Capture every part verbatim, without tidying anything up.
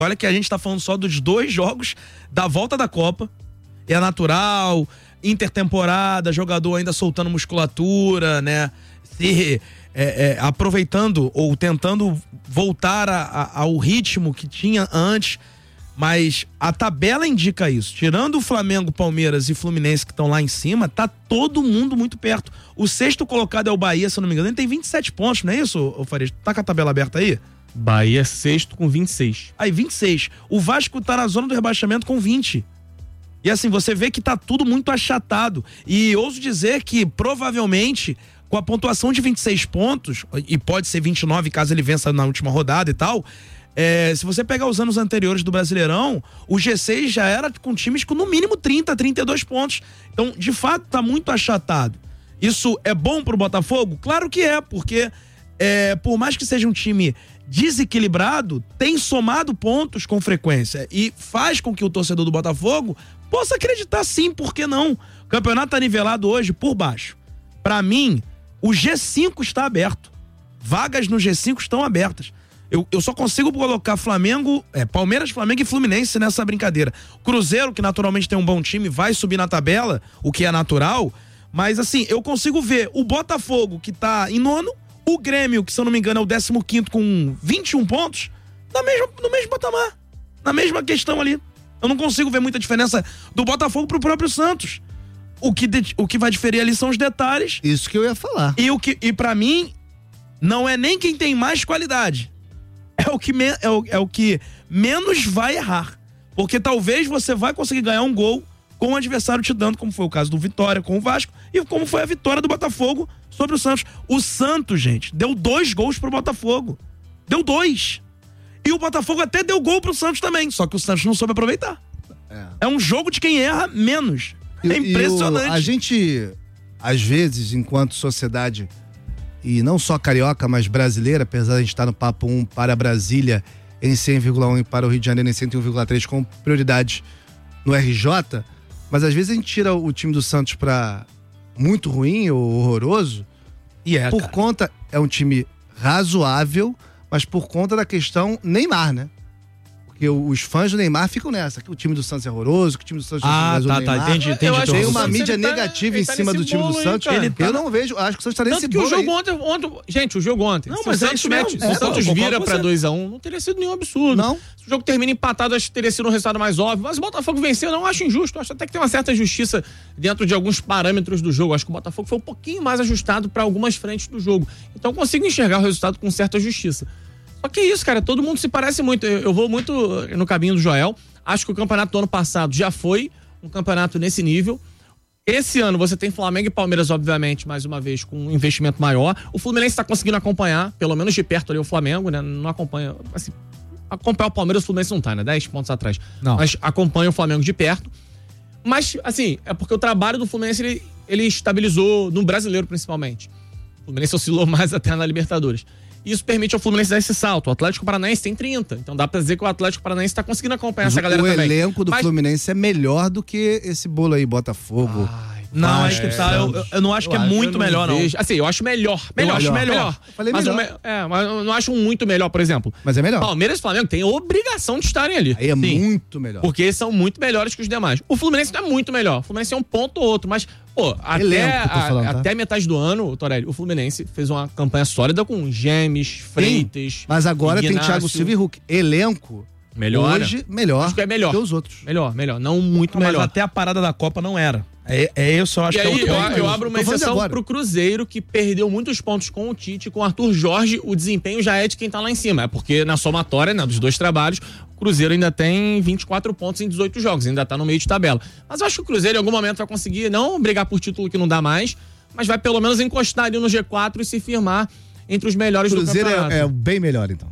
Olha que a gente tá falando só dos dois jogos da volta da Copa. É natural, intertemporada, jogador ainda soltando musculatura, né? Se é, é, aproveitando ou tentando voltar a, a, ao ritmo que tinha antes. Mas a tabela indica isso. Tirando o Flamengo, Palmeiras e Fluminense que estão lá em cima, tá todo mundo muito perto. O sexto colocado é o Bahia, se eu não me engano. Ele tem vinte e sete pontos, não é isso, ô Farias? Tá com a tabela aberta aí? Bahia sexto com vinte e seis. Aí, vinte e seis. O Vasco tá na zona do rebaixamento com vinte. E assim, você vê que tá tudo muito achatado. E ouso dizer que, provavelmente, com a pontuação de vinte e seis pontos, e pode ser vinte e nove caso ele vença na última rodada e tal, é, se você pegar os anos anteriores do Brasileirão, o G seis já era com times com no mínimo trinta, trinta e dois pontos. Então, de fato, tá muito achatado. Isso é bom pro Botafogo? Claro que é, porque é, por mais que seja um time desequilibrado, tem somado pontos com frequência e faz com que o torcedor do Botafogo possa acreditar sim, por que não? O campeonato tá nivelado hoje por baixo. Pra mim, o G cinco está aberto. Vagas no G cinco estão abertas. Eu, eu só consigo colocar Flamengo, é, Palmeiras, Flamengo e Fluminense nessa brincadeira. Cruzeiro, que naturalmente tem um bom time, vai subir na tabela, o que é natural, mas assim, eu consigo ver o Botafogo, que tá em nono, o Grêmio, que se eu não me engano é o décimo quinto com vinte e um pontos, na mesma, no mesmo patamar, na mesma questão ali. Eu não consigo ver muita diferença do Botafogo pro próprio Santos. O que, de, o que vai diferir ali são os detalhes. Isso que eu ia falar. E, o que, e pra mim, não é nem quem tem mais qualidade. É o, que me, é, o, é o que menos vai errar. Porque talvez você vai conseguir ganhar um gol com o adversário te dando, como foi o caso do Vitória com o Vasco, e como foi a vitória do Botafogo sobre o Santos. O Santos, gente, deu dois gols pro Botafogo. Deu dois. E o Botafogo até deu gol pro Santos também, só que o Santos não soube aproveitar. É, é um jogo de quem erra menos. É impressionante. E o, a gente, às vezes, enquanto sociedade, e não só carioca, mas brasileira, apesar de a gente estar no papo um para Brasília em cem vírgula um e para o Rio de Janeiro em cento e um vírgula três com prioridade no R J, mas às vezes a gente tira o time do Santos pra muito ruim ou horroroso, e é, por cara. conta, é um time razoável, mas por conta da questão Neymar, né? Porque os fãs do Neymar ficam nessa, que o time do Santos é horroroso, que o time do Santos ah, é tá, tá, tá, entendi, entendi. Eu acho tem uma Santos, mídia tá, negativa em tá cima do time do Santos. Aí, ele tá, eu não vejo, acho que o Santos tá nesse Tanto que bolo o jogo aí. ontem, ontem, gente, o jogo ontem, não, se mas o é Santos, isso mete, mesmo. se É, o Santos eu vira concordo pra com dois a um, não teria sido nenhum absurdo. Não. Se o jogo termina empatado, acho que teria sido um resultado mais óbvio, mas o Botafogo venceu, não acho injusto, acho até que tem uma certa justiça dentro de alguns parâmetros do jogo. Acho que o Botafogo foi um pouquinho mais ajustado pra algumas frentes do jogo. Então eu consigo enxergar o resultado com certa justiça. Só que é isso, cara, todo mundo se parece muito. Eu, eu vou muito no caminho do Joel. Acho que o campeonato do ano passado já foi um campeonato nesse nível. Esse ano você tem Flamengo e Palmeiras, obviamente, mais uma vez, com um investimento maior. O Fluminense está conseguindo acompanhar, pelo menos de perto ali, o Flamengo, né? Não acompanha, assim, acompanhar o Palmeiras, o Fluminense não tá, né? dez pontos atrás. Não. Mas acompanha o Flamengo de perto. Mas, assim, é porque o trabalho do Fluminense, ele, ele estabilizou no brasileiro, principalmente. O Fluminense oscilou mais até na Libertadores. Isso permite ao Fluminense dar esse salto. O Atlético Paranaense tem trinta. Então dá pra dizer que o Atlético Paranaense tá conseguindo acompanhar Mas essa galera o também. O elenco do Mas... Fluminense é melhor do que esse bolo aí, Botafogo. Ai, Não, vai, acho que tá. Eu, eu- eu não acho eu que é acho, muito eu melhor, não. vejo. Assim, eu acho melhor. Melhor, Eu acho melhor. Eu falei mas melhor. o me- É, mas eu não acho um muito melhor, por exemplo. Mas é melhor. Palmeiras e Flamengo têm obrigação de estarem ali. Aí é Sim. muito melhor. Porque são muito melhores que os demais. O Fluminense não é muito melhor. O Fluminense é um ponto ou outro, mas, pô, até, Elenco que eu tô a- falando, tá? até metade do ano, Torelli, o Fluminense fez uma campanha sólida com Gemes, Freitas. Mas agora tem Ignacio. Thiago Silva e Hulk. Elenco, Melhora. hoje, melhor Acho que é melhor. que os outros. Melhor, melhor. Não muito Não, mas melhor. até a parada da Copa não era. É, é isso, eu acho E que aí, é o eu, ponto. eu abro uma Tô falando de exceção agora. pro Cruzeiro, que perdeu muitos pontos com o Tite, com o Arthur Jorge, o desempenho já é de quem tá lá em cima. É porque na somatória, né, dos dois trabalhos, o Cruzeiro ainda tem vinte e quatro pontos em dezoito jogos, ainda tá no meio de tabela. Mas eu acho que o Cruzeiro em algum momento vai conseguir não brigar por título que não dá mais, mas vai pelo menos encostar ali no G quatro e se firmar entre os melhores Cruzeiro do campeonato. é, é bem melhor, então.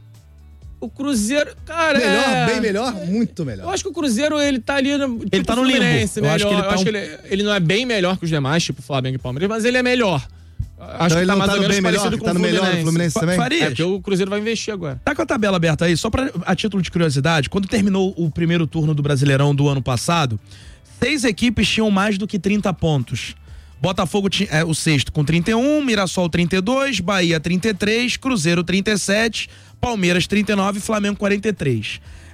O Cruzeiro, cara, Melhor, é... bem melhor, muito Eu melhor. acho que o Cruzeiro, ele tá ali... No, tipo, Ele tá no limbo. Fluminense, Eu melhor. acho que ele tá eu acho um- que ele, ele não é bem melhor que os demais, tipo Flamengo e Palmeiras, mas ele é melhor. Acho Então que ele tá não mais tá ou no menos bem melhor, parecido com tá o no melhor no Fluminense. Fluminense também? Farias, É, porque o Cruzeiro vai investir agora. tá com a tabela aberta aí, só pra, a título de curiosidade, quando terminou o primeiro turno do Brasileirão do ano passado, seis equipes tinham mais do que trinta pontos. Botafogo tinha é, o sexto com trinta e um, Mirassol trinta e dois, Bahia trinta e três, Cruzeiro trinta e sete, Palmeiras trinta e nove, Flamengo quarenta e três.